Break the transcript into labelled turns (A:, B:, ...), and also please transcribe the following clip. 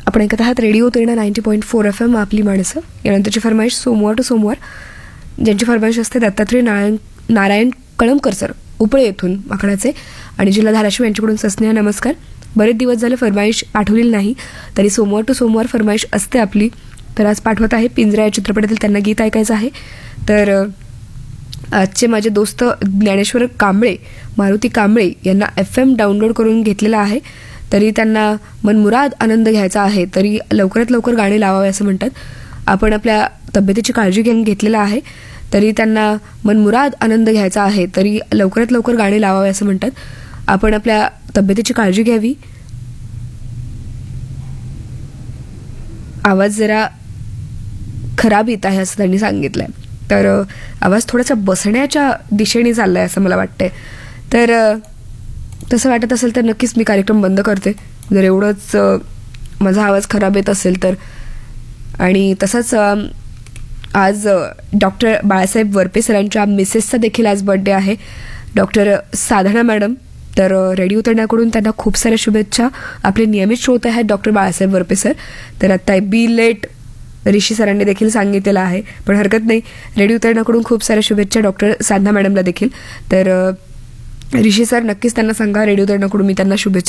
A: आपण ऐकत आहात रेडिओ तैणा 90.4 FM आपली माणसं. यानंतरची फरमाईश सोमवार टू सोमवार, ज्यांची फरमाईश असते दत्तात्रय नारायण कळमकर सर उपळे येथून माकडाचे आणि जिल्हा धाराशिव यांच्याकडून सस्नेह नमस्कार. बरेच दिवस झाले फरमाईश पाठवलेली नाही, तरी सोमवार टू सोमवार फरमाईश असते आपली. तर आज पाठवत आहे. पिंजरा या चित्रपटातील त्यांना गीत ऐकायचं आहे. तर आजचे माझे दोस्त ज्ञानेश्वर कांबळे, मारुती कांबळे यांना FM डाउनलोड करून घेतलेला आहे, तरी त्यांना मनमुराद आनंद घ्यायचा आहे, तरी लवकरात लवकर गाणे लावावे असं म्हणतात. आपण आपल्या तब्येतीची काळजी घेतलेला आहे, तरी त्यांना मनमुराद आनंद घ्यायचा आहे, तरी लवकरात लवकर गाणे लावावे असं म्हणतात. आपण आपल्या तब्येतीची काळजी घ्यावी. आवाज जरा खराब येत आहे असं त्यांनी सांगितलंय. तर आवाज थोडासा बसण्याच्या दिशेने चाललाय असं मला वाटतंय. तर तसं वाटत असेल तर नक्कीच मी कार्यक्रम बंद करते, जर एवढंच माझा आवाज खराब येत असेल तर. आणि तसंच आज डॉक्टर बाळासाहेब वरपे सरांच्या मिसेसचा देखील आज बर्थडे आहे, डॉक्टर साधना मॅडम. तर रेडिओ तैणाकडून त्यांना खूप साऱ्या शुभेच्छा. आपले नियमित श्रोते आहेत डॉक्टर बाळासाहेब वरपे सर. तर आता बी लेट ऋषी सरांनी देखील सांगितलेलं आहे, पण हरकत नाही. रेडिओ तैणाकडून खूप साऱ्या शुभेच्छा डॉक्टर साधना मॅडमला देखील. तर ऋषी सर नक्कीच त्यांना सांगा रेडिओ तैणाकडून मी त्यांना शुभेच्छा